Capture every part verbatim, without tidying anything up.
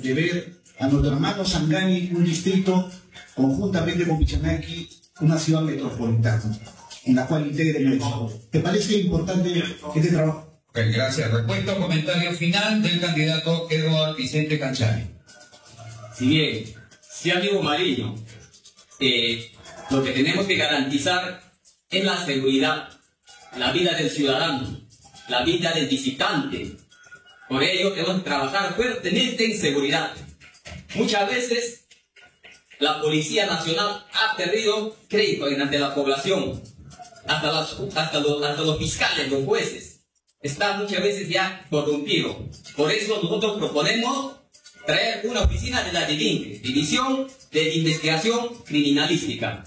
de ver a nuestro hermano Sangani, un distrito, conjuntamente con Pichanaki, una ciudad metropolitana, en la cual integre el México. ¿Te parece importante este trabajo? Ok, gracias. Respuesta o comentario final del candidato Eduardo Vicente Canchani. Si bien, sí, amigo Mariño, eh, lo que tenemos que garantizar es la seguridad, la vida del ciudadano, la vida del visitante. Por ello tenemos que trabajar fuertemente en seguridad. Muchas veces la Policía Nacional ha perdido crédito ante la población, hasta, las, hasta, los, hasta los fiscales, los jueces, están muchas veces ya corrompidos. Por eso nosotros proponemos traer una oficina de la DIVINCRE, División de Investigación Criminalística.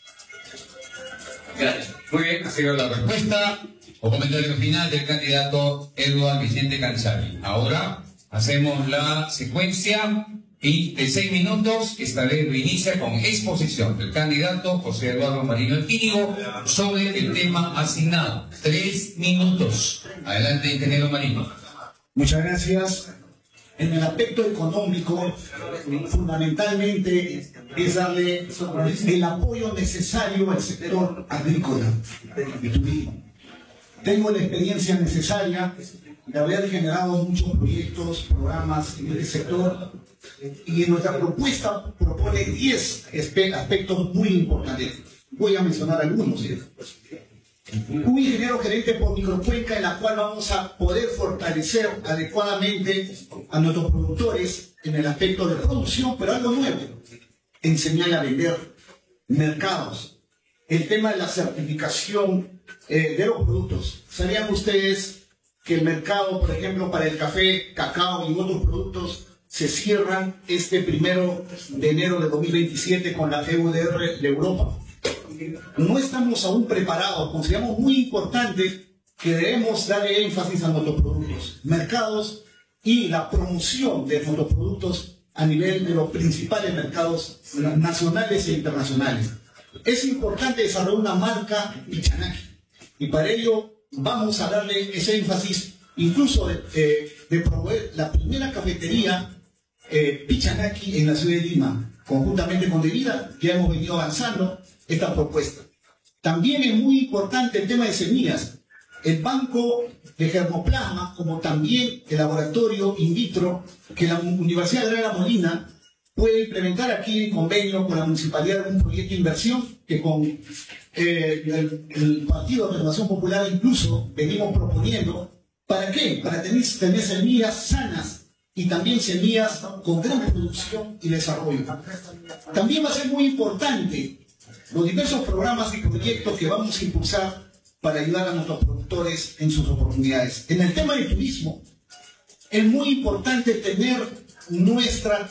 Gracias. Muy bien, ha sido la respuesta o comentario final del candidato Eduardo Vicente Canchani. Ahora hacemos la secuencia y de seis minutos, esta vez lo inicia con exposición del candidato José Eduardo Mariño Tínigo sobre el tema asignado. Tres minutos. Adelante, ingeniero Mariño. Muchas gracias. En el aspecto económico, fundamentalmente es darle el apoyo necesario al sector agrícola y turismo. Tengo la experiencia necesaria de haber generado muchos proyectos, programas en este sector, y en nuestra propuesta propone diez aspectos muy importantes. Voy a mencionar algunos. Un ingeniero gerente por microcuenca en la cual vamos a poder fortalecer adecuadamente a nuestros productores en el aspecto de producción, pero algo nuevo, enseñar a vender, mercados, el tema de la certificación eh, de los productos. ¿Sabían ustedes que el mercado, por ejemplo, para el café, cacao y otros productos se cierran este primero de enero de dos mil veintisiete con la E U D R de Europa? No estamos aún preparados. Consideramos muy importante que debemos darle énfasis a nuestros productos, mercados y la promoción de nuestros productos a nivel de los principales mercados nacionales e internacionales. Es importante desarrollar una marca Pichanaki y para ello vamos a darle ese énfasis, incluso de, eh, de promover la primera cafetería eh, Pichanaki en la ciudad de Lima. Conjuntamente con Devida ya hemos venido avanzando esta propuesta. También es muy importante el tema de semillas. El banco de germoplasma, como también el laboratorio in vitro que la Universidad de La Molina puede implementar aquí en convenio con la Municipalidad de un proyecto de inversión que con eh, el, el Partido de Renovación Popular incluso venimos proponiendo. ¿Para qué? Para tener, tener semillas sanas y también semillas con gran producción y desarrollo. También va a ser muy importante los diversos programas y proyectos que vamos a impulsar para ayudar a nuestros productores en sus oportunidades. En el tema del turismo, es muy importante tener nuestra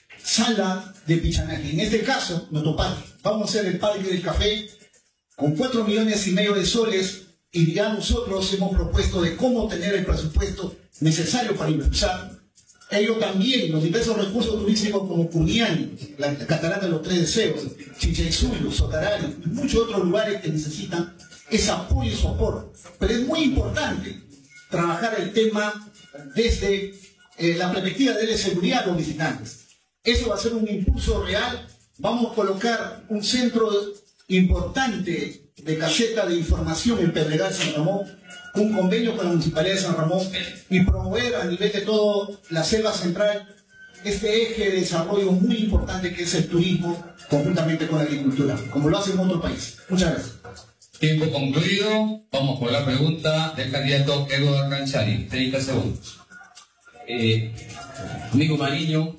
sala de Pichanaki. En este caso, nuestro parque. Vamos a hacer el parque del café con cuatro millones y medio de soles y ya nosotros hemos propuesto de cómo tener el presupuesto necesario para impulsar. Ello también, los diversos recursos turísticos como Cuniani, la Catarata de los Tres Deseos, Chichaysuyo, Sotarari y muchos otros lugares que necesitan ese apoyo y soporte. Pero es muy importante trabajar el tema desde eh, la perspectiva de la seguridad a los visitantes. Eso va a ser un impulso real. Vamos a colocar un centro importante de caseta de información en Pedregal, San Ramón, un convenio con la Municipalidad de San Ramón y promover a nivel de toda la selva central este eje de desarrollo muy importante que es el turismo conjuntamente con la agricultura, como lo hace en otro país. Muchas gracias. Tiempo concluido. Vamos con la pregunta del candidato Eduardo Canchani. treinta segundos. Eh, amigo Mariño,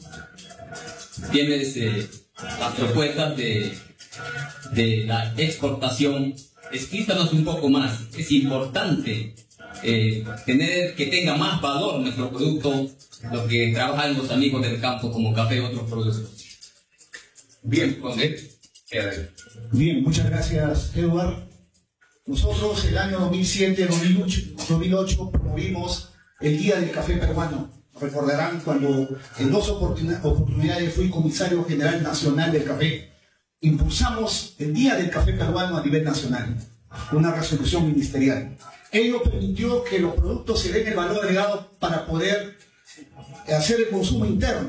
tienes eh, las propuestas de, de la exportación. Explícanos un poco más. Es importante eh, tener que tenga más valor nuestro producto, lo que trabajan los amigos del campo como café y otros productos. Bien, ¿dónde? Bien, muchas gracias, Eduardo. Nosotros el año dos mil siete dos mil ocho promovimos el Día del Café Peruano. Recordarán cuando en dos oportunidades fui comisario general nacional del café. Impulsamos el Día del Café Peruano a nivel nacional, una resolución ministerial. Ello permitió que los productos se den el valor agregado para poder hacer el consumo interno.